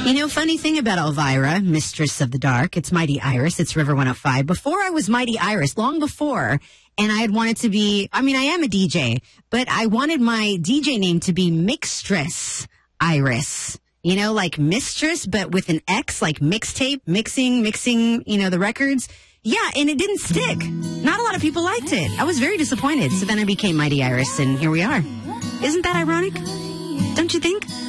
You know, funny thing about Elvira, Mistress of the Dark, it's Mighty Iris, it's River 105. Before I was Mighty Iris, long before, and I had wanted to be, I am a DJ, but I wanted my DJ name to be Mixtress Iris. You know, like mistress, but with an X, like mixtape, mixing, the records. Yeah, and it didn't stick. Not a lot of people liked it. I was very disappointed. So then I became Mighty Iris, and here we are. Isn't that ironic? Don't you think?